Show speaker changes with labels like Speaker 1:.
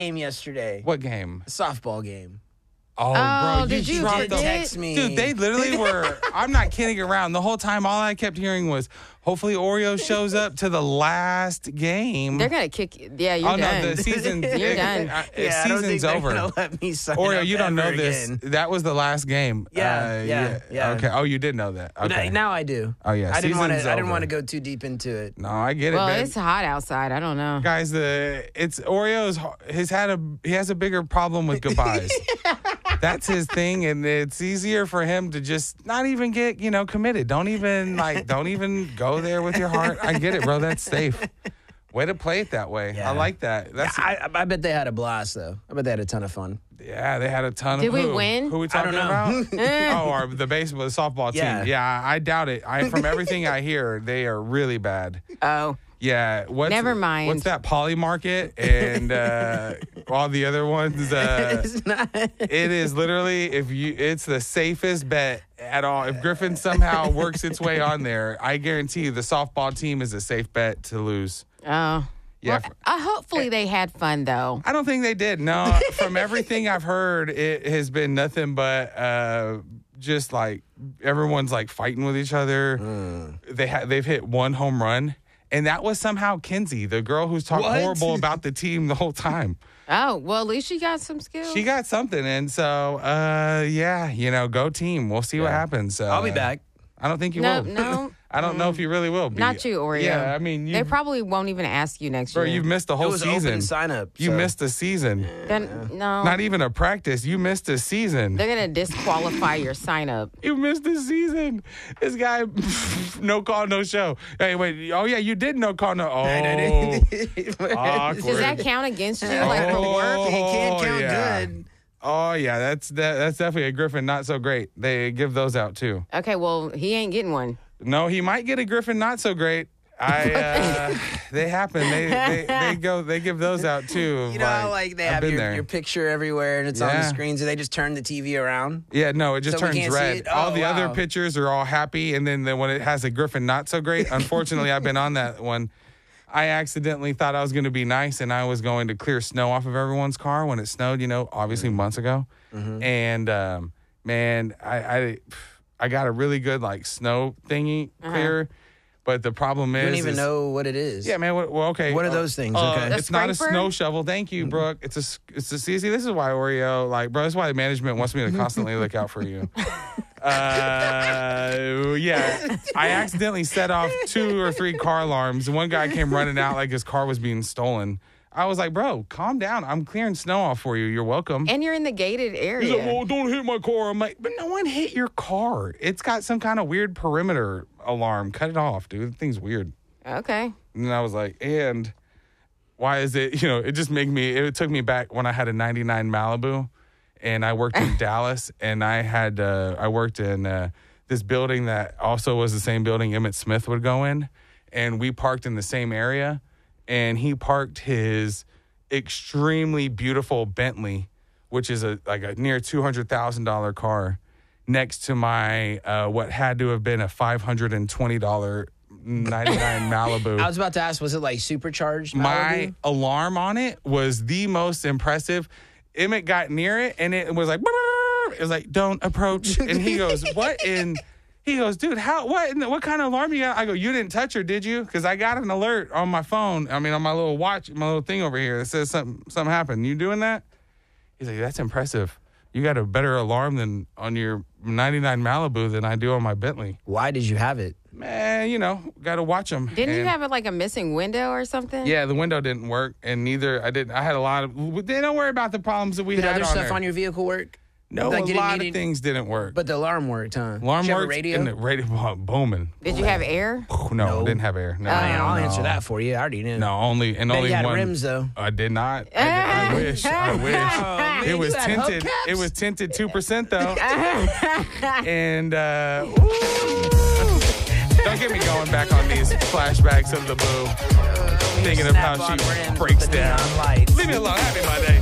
Speaker 1: game yesterday.
Speaker 2: What game?
Speaker 1: A softball game.
Speaker 2: Oh, bro,
Speaker 3: did you
Speaker 1: Did
Speaker 3: forget?
Speaker 1: text me.
Speaker 2: Dude, they literally were. I'm not kidding around. The whole time, all I kept hearing was, hopefully Oreo shows up to the last game.
Speaker 3: They're going to kick you. Yeah, you're
Speaker 2: oh,
Speaker 3: done.
Speaker 2: no, the season.
Speaker 3: You're done.
Speaker 1: I don't think
Speaker 2: Season's
Speaker 1: they're
Speaker 2: over.
Speaker 1: gonna let me sign
Speaker 2: Oreo,
Speaker 1: up
Speaker 2: you don't know
Speaker 1: ever
Speaker 2: this.
Speaker 1: again.
Speaker 2: That was the last game.
Speaker 1: Yeah.
Speaker 2: Okay. Oh, you did know that. Okay.
Speaker 1: Now I do.
Speaker 2: Oh, yeah.
Speaker 1: I didn't
Speaker 2: Season's
Speaker 1: want
Speaker 2: over.
Speaker 1: to go too deep into it.
Speaker 2: No, I get it,
Speaker 3: Well,
Speaker 2: man.
Speaker 3: it's hot outside. I don't know.
Speaker 2: Guys, he has a bigger problem with goodbyes. That's his thing, and it's easier for him to just not even get, committed. Don't even go there with your heart. I get it, bro. That's safe. Way to play it that way.
Speaker 1: Yeah.
Speaker 2: I like that. That's
Speaker 1: I bet they had a blast though. I bet they had a ton of fun.
Speaker 2: yeah. They had a ton of.
Speaker 3: Did we
Speaker 2: who?
Speaker 3: win?
Speaker 2: Who we
Speaker 1: I don't
Speaker 2: talking
Speaker 1: know.
Speaker 2: about? The softball team.
Speaker 1: Yeah.
Speaker 2: Yeah, I doubt it. From everything I hear, they are really bad.
Speaker 3: Oh.
Speaker 2: Yeah.
Speaker 3: Never mind.
Speaker 2: What's that? Poly Market and all the other ones.
Speaker 1: It's not.
Speaker 2: It is literally it's the safest bet at all. If Griffin somehow works its way on there, I guarantee you the softball team is a safe bet to lose.
Speaker 3: Oh.
Speaker 2: Yeah.
Speaker 3: Well, hopefully they had fun, though.
Speaker 2: I don't think they did. No, from everything I've heard, it has been nothing but just like everyone's like fighting with each other. They've hit one home run, and that was somehow Kinsey, the girl who's talking
Speaker 1: What?
Speaker 2: horrible about the team the whole time.
Speaker 3: Oh, well, at least she got some skills.
Speaker 2: She got something, and so go team. We'll see what happens.
Speaker 1: I'll be back.
Speaker 2: I don't think you
Speaker 3: No,
Speaker 2: will.
Speaker 3: no.
Speaker 2: I don't know if you really will be.
Speaker 3: Not you, Oreo.
Speaker 2: Yeah, I mean,
Speaker 3: they probably won't even ask you next
Speaker 2: bro,
Speaker 3: year.
Speaker 2: you've missed the
Speaker 1: It
Speaker 2: whole
Speaker 1: was
Speaker 2: season.
Speaker 1: open sign up.
Speaker 2: You missed a season.
Speaker 3: Then, no.
Speaker 2: Not even a practice. You missed a season.
Speaker 3: They're going to disqualify your sign up.
Speaker 2: You missed a season. This guy, no call, no show. Hey, wait. Oh, yeah, you did no call, no. Oh, awkward.
Speaker 3: Does that count against you, like for work?
Speaker 1: He can't count
Speaker 2: yeah.
Speaker 1: good.
Speaker 2: Oh, yeah, that's definitely a Griffin not so great. They give those out, too.
Speaker 3: Okay, well, he ain't getting one.
Speaker 2: No, he might get a Griffin not so great. They happen. They give those out too.
Speaker 1: You know how like they have your picture everywhere and it's on the screen, so they just turn the TV around?
Speaker 2: Yeah, no, it just
Speaker 1: So we
Speaker 2: turns
Speaker 1: can't see
Speaker 2: red.
Speaker 1: it?
Speaker 2: All
Speaker 1: Oh,
Speaker 2: the other
Speaker 1: wow.
Speaker 2: pictures are all happy, and then when it has a Griffin not so great, unfortunately, I've been on that one. I accidentally thought I was going to be nice, and I was going to clear snow off of everyone's car when it snowed, obviously months ago.
Speaker 1: Mm-hmm.
Speaker 2: And man, I got a really good like snow thingy clear, but the problem is
Speaker 1: You don't even know what it is.
Speaker 2: Yeah, man. Well, okay.
Speaker 1: What are those things? Okay.
Speaker 2: It's not a
Speaker 3: scraper?
Speaker 2: snow shovel. Thank you, Brooke. It's a see. This is why Oreo, bro. This is why management wants me to constantly look out for you. Yeah, I accidentally set off 2 or 3 car alarms. One guy came running out like his car was being stolen. I was like, bro, calm down. I'm clearing snow off for you. You're welcome.
Speaker 3: And you're in the gated area.
Speaker 2: He's like, well, don't hit my car. I'm like, but no one hit your car. It's got some kind of weird perimeter alarm. Cut it off, dude. The thing's weird.
Speaker 3: Okay.
Speaker 2: And then I was like, and why is it, it just it took me back when I had a 99 Malibu and I worked in Dallas and I worked in this building that also was the same building Emmitt Smith would go in. And we parked in the same area. And he parked his extremely beautiful Bentley, which is a near $200,000 car, next to my what had to have been a $520 99 Malibu.
Speaker 1: I was about to ask, was it like supercharged?
Speaker 2: My
Speaker 1: Malibu?
Speaker 2: alarm on it was the most impressive. Emmett got near it, and it was like, it was like, don't approach. And he goes, what in... He goes, dude, what kind of alarm you got? I go, you didn't touch her, did you? Because I got an alert on my phone. I mean, on my little watch, my little thing over here that says something happened. You doing that? He's like, that's impressive. You got a better alarm than on your 99 Malibu than I do on my Bentley.
Speaker 1: Why did you have it?
Speaker 2: Man, got to watch them.
Speaker 3: Didn't you have like a missing window or something?
Speaker 2: Yeah, the window didn't work, and neither I didn't. I had a lot of. They don't worry about the problems that we
Speaker 1: Did
Speaker 2: had
Speaker 1: other
Speaker 2: on
Speaker 1: stuff
Speaker 2: there.
Speaker 1: on your vehicle work?
Speaker 2: No,
Speaker 1: Like,
Speaker 2: a
Speaker 1: did it
Speaker 2: lot
Speaker 1: need
Speaker 2: of
Speaker 1: it-
Speaker 2: things didn't work.
Speaker 1: But the alarm worked, huh?
Speaker 2: Alarm
Speaker 1: Did you have a
Speaker 2: worked,
Speaker 1: radio?
Speaker 2: and the radio booming.
Speaker 3: Did you have air?
Speaker 2: No, didn't have air. No,
Speaker 1: I'll
Speaker 2: no.
Speaker 1: answer that for you. I already knew.
Speaker 2: No, only
Speaker 1: Bet
Speaker 2: only
Speaker 1: you had
Speaker 2: one.
Speaker 1: rims, though.
Speaker 2: I did not. I wish. I wish.
Speaker 1: man,
Speaker 2: it was
Speaker 1: you had
Speaker 2: tinted.
Speaker 1: hubcaps?
Speaker 2: It was tinted 2% though. And don't get me going back on these flashbacks of the boo. Thinking of how
Speaker 1: Snap-on
Speaker 2: she
Speaker 1: rims
Speaker 2: breaks
Speaker 1: with the
Speaker 2: down.
Speaker 1: neon lights.
Speaker 2: Leave me alone. Happy Monday.